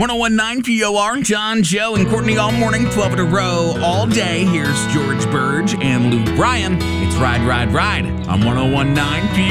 1019 POR, John, Joe, and Courtney all morning, 12 in a row, all day. Here's George Burge and Lou Bryan. It's Ride, Ride, Ride on 1019 POR.